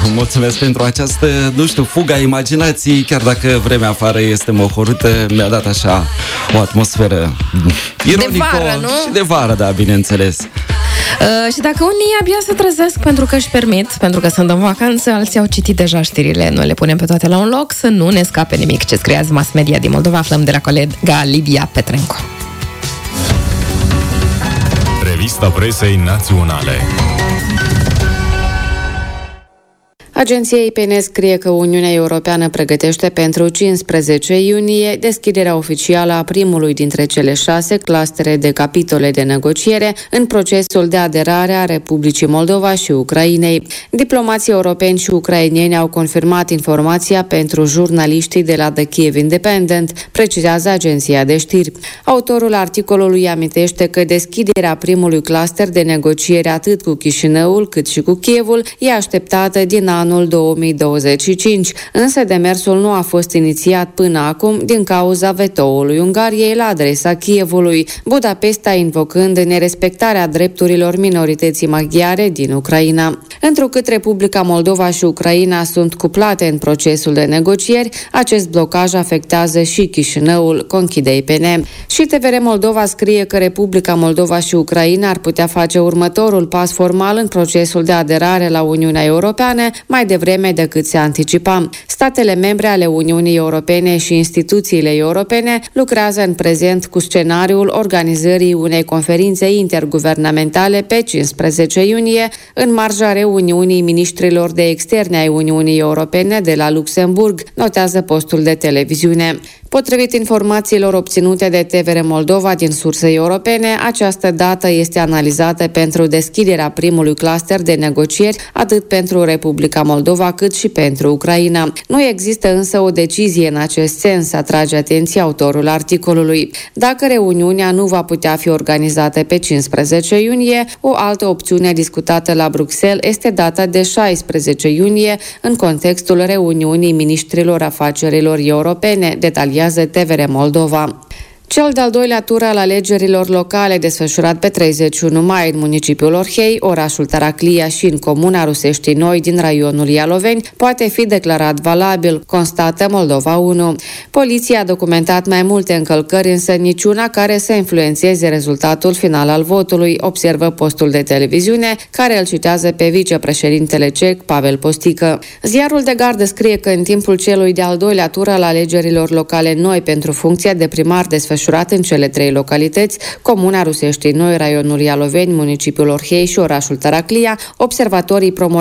Mulțumesc pentru această, fuga imaginației. Chiar dacă vremea afară este mohorâtă, mi-a dat așa o atmosferă ironică. De vară, nu? Și de vară, da, bineînțeles. Și dacă unii abia se trezesc pentru că își permit, pentru că sunt în vacanță, alții au citit deja știrile. Noi le punem pe toate la un loc să nu ne scape nimic. Ce scrie azi mass media din Moldova, aflăm de la colega Lidia Petrenco. Revista presei naționale. Agenția IPN scrie că Uniunea Europeană pregătește pentru 15 iunie deschiderea oficială a primului dintre cele 6 clustere de capitole de negociere în procesul de aderare a Republicii Moldova și Ucrainei. Diplomații europeni și ucraineni au confirmat informația pentru jurnaliștii de la The Kiev Independent, precizează agenția de știri. Autorul articolului amintește că deschiderea primului cluster de negociere atât cu Chișinăul cât și cu Kievul e așteptată din anul 2025, însă demersul nu a fost inițiat până acum din cauza vetoului Ungariei la adresa Kievului, Budapesta invocând nerespectarea drepturilor minorității maghiare din Ucraina. Întrucât Republica Moldova și Ucraina sunt cuplate în procesul de negocieri, acest blocaj afectează și Chișinăul, conchide IPN. Și TVR Moldova scrie că Republica Moldova și Ucraina ar putea face următorul pas formal în procesul de aderare la Uniunea Europeană mai devreme decât se anticipa. Statele membre ale Uniunii Europene și instituțiile europene lucrează în prezent cu scenariul organizării unei conferințe interguvernamentale pe 15 iunie în marja reuniunii miniștrilor de externe ai Uniunii Europene de la Luxemburg, notează postul de televiziune. Potrivit informațiilor obținute de TVR Moldova din surse europene, această dată este analizată pentru deschiderea primului cluster de negocieri atât pentru Republica Moldova cât și pentru Ucraina. Nu există însă o decizie în acest sens, atrage atenția autorul articolului. Dacă reuniunea nu va putea fi organizată pe 15 iunie, o altă opțiune discutată la Bruxelles este data de 16 iunie în contextul reuniunii miniștrilor afacerilor europene, detaliază TVR Moldova. Cel de-al doilea tur al alegerilor locale desfășurat pe 31 mai în municipiul Orhei, orașul Taraclia și în comuna Rusești Noi din raionul Ialoveni poate fi declarat valabil, constată Moldova 1. Poliția a documentat mai multe încălcări, însă niciuna care să influențeze rezultatul final al votului, observă postul de televiziune, care îl citează pe vicepreședintele cec Pavel Postică. Ziarul de Gardă scrie că în timpul celui de-al doilea tur al alegerilor locale noi pentru funcția de primar desfășurat în cele 3 localități, comuna Rusești Noi, raionul Ialoveni, municipiul Orhei și orașul Taraclia, observatorii